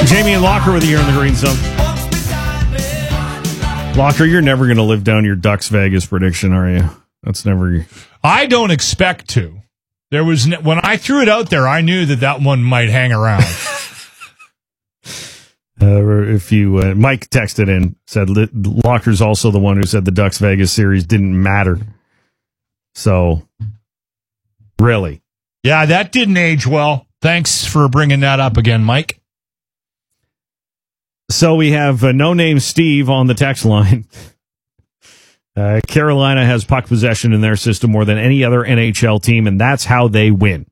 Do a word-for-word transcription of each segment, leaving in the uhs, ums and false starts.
Jamie and Locker with you here in the Green Zone. Locker, you're never going to live down your Ducks Vegas prediction, are you? That's never. I don't expect to. There was ne- when I threw it out there, I knew that that one might hang around. uh, if you, uh, Mike texted in, said Locker's also the one who said the Ducks Vegas series didn't matter. So, really, yeah, that didn't age well. Thanks for bringing that up again, Mike. So we have uh, No Name Steve on the text line. Uh, Carolina has puck possession in their system more than any other N H L team, and that's how they win.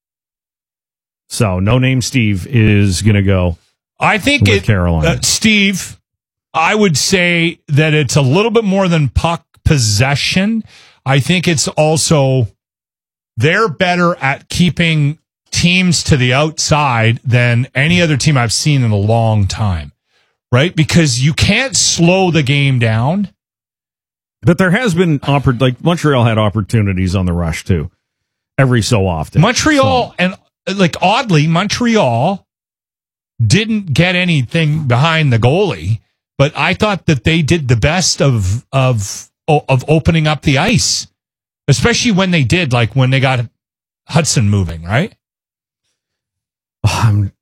So No Name Steve is going to go. I think with it, Carolina. Uh, Steve, I would say that it's a little bit more than puck possession. I think it's also they're better at keeping teams to the outside than any other team I've seen in a long time, right? Because you can't slow the game down. But there has been, oppor- like, Montreal had opportunities on the rush, too, every so often. Montreal, so. and, like, oddly, Montreal didn't get anything behind the goalie, but I thought that they did the best of of of opening up the ice, especially when they did, like, when they got Hudson moving, right? Um,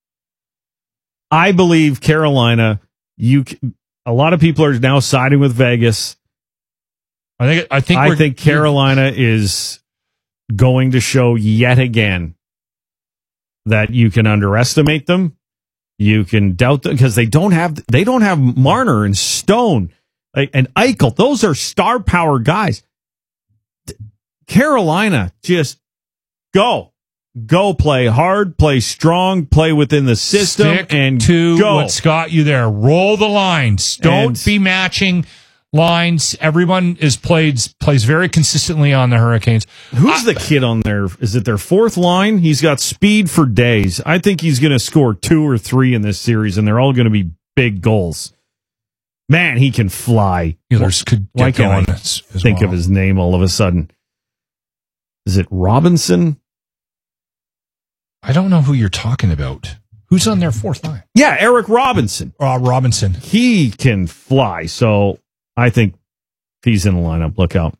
I believe Carolina, you, a lot of people are now siding with Vegas. I think I think I think Carolina is going to show yet again that you can underestimate them, you can doubt them because they don't have they don't have Marner and Stone and Eichel. Those are star power guys. Carolina, just go, go play hard, play strong, play within the system, Stick and to go. What's got you there? Roll the lines. Don't And, be matching lines. Everyone is played plays very consistently on the Hurricanes. Who's I, the kid on there? Is it their fourth line? He's got speed for days. I think he's going to score two or three in this series, and they're all going to be big goals. Man, he can fly. Steelers could get Why can't going I as, as think well. of his name all of a sudden? Is it Robinson? I don't know who you're talking about. Who's on their fourth line? Yeah, Eric Robinson. Uh, Robinson. He can fly, so I think he's in the lineup. Look out.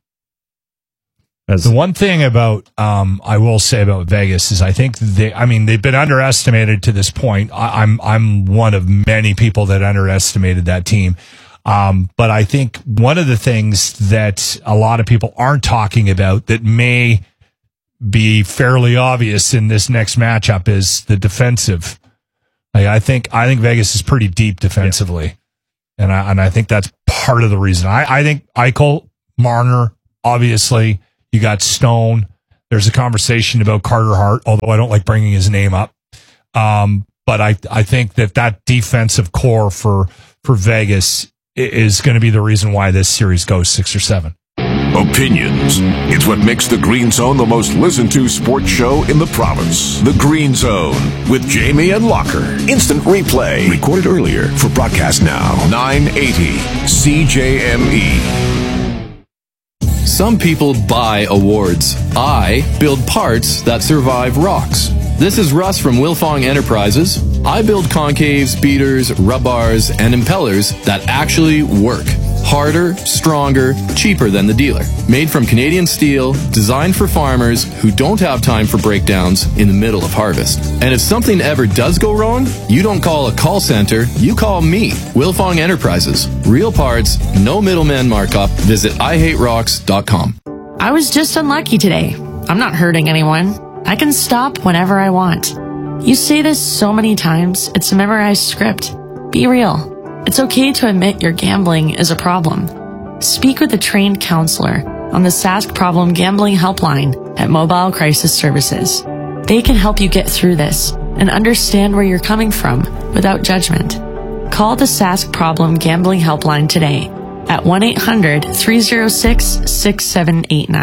As the one thing about, um, I will say about Vegas is I think they, I mean, they've been underestimated to this point. I, I'm, I'm one of many people that underestimated that team. Um, but I think one of the things that a lot of people aren't talking about that may be fairly obvious in this next matchup is the defensive. Like, I think, I think Vegas is pretty deep defensively. Yeah. And I, and I think that's part of the reason. I, I think Eichel, Marner, obviously, you got Stone. There's a conversation about Carter Hart, although I don't like bringing his name up. Um, but I, I think that that defensive core for, for Vegas is going to be the reason why this series goes six or seven. Opinions. It's what makes the Green Zone the most listened to sports show in the province. The Green Zone with Jamie and Locker. Instant replay. Recorded earlier for broadcast now. nine eighty C J M E. Some people buy awards. I build parts that survive rocks. This is Russ from Wilfong Enterprises. I build concaves, beaters, rub bars, and impellers that actually work. Harder, stronger, cheaper than the dealer. Made from Canadian steel, designed for farmers who don't have time for breakdowns in the middle of harvest. And if something ever does go wrong, you don't call a call center, you call me, Wilfong Enterprises. Real parts, no middleman markup. Visit I hate rocks dot com. I was just unlucky today. I'm not hurting anyone. I can stop whenever I want. You say this so many times, it's a memorized script. Be real. It's okay to admit your gambling is a problem. Speak with a trained counselor on the Sask Problem Gambling Helpline at Mobile Crisis Services. They can help you get through this and understand where you're coming from without judgment. Call the Sask Problem Gambling Helpline today at one eight hundred three oh six six seven eight nine.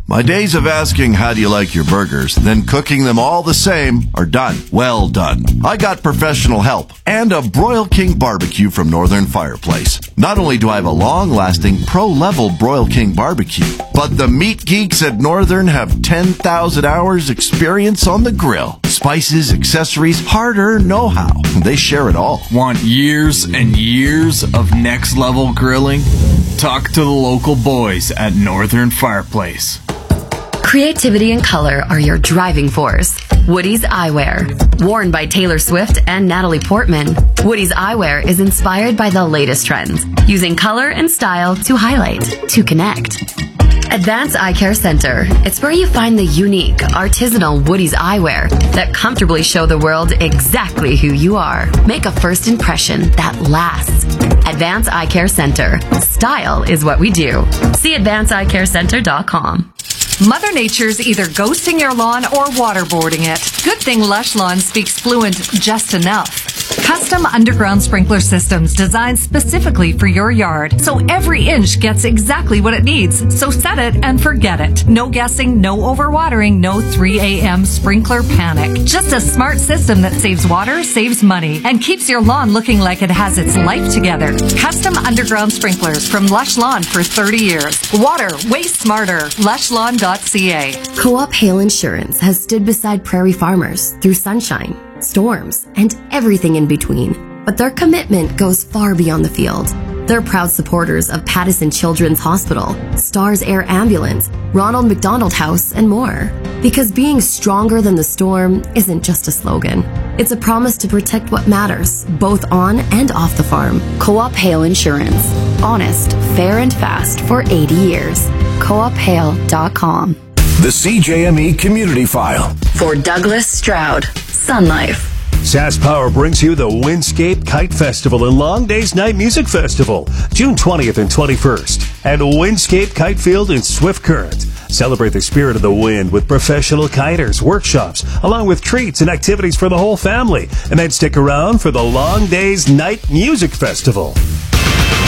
My days of asking how do you like your burgers, then cooking them all the same are done. Well done. I got professional help and a Broil King barbecue from Northern Fireplace. Not only do I have a long-lasting pro-level Broil King barbecue, but the meat geeks at Northern have ten thousand hours experience on the grill. Spices, accessories, hard-earned know-how. They share it all. Want years and years of next-level grilling? Talk to the local boys at Northern Fireplace. Creativity and color are your driving force. Woody's Eyewear. Worn by Taylor Swift and Natalie Portman, Woody's Eyewear is inspired by the latest trends, using color and style to highlight, to connect. Advanced Eye Care Center. It's where you find the unique, artisanal Woody's eyewear that comfortably show the world exactly who you are. Make a first impression that lasts. Advanced Eye Care Center. Style is what we do. See advanced eye care center dot com. Mother Nature's either ghosting your lawn or waterboarding it. Good thing Lush Lawn speaks fluent just enough. Custom underground sprinkler systems designed specifically for your yard, so every inch gets exactly what it needs. So set it and forget it. No guessing, no overwatering, no three a.m. sprinkler panic. Just a smart system that saves water, saves money, and keeps your lawn looking like it has its life together. Custom underground sprinklers from Lush Lawn for thirty years. Water, way smarter. lush lawn dot c a. Co-op Hail Insurance has stood beside prairie farmers through sunshine, storms, and everything in between. But their commitment goes far beyond the field. They're proud supporters of Pattison Children's Hospital, Stars Air Ambulance, Ronald McDonald House, and more. Because being stronger than the storm isn't just a slogan. It's a promise to protect what matters, both on and off the farm. Co-op Hail Insurance. Honest, fair, and fast for eighty years. co op hail dot com. The C J M E Community File. For Douglas Stroud, Sun Life. SaskPower brings you the Windscape Kite Festival and Long Days Night Music Festival, June twentieth and twenty-first, at Windscape Kite Field in Swift Current. Celebrate the spirit of the wind with professional kiters, workshops, along with treats and activities for the whole family. And then stick around for the Long Days Night Music Festival.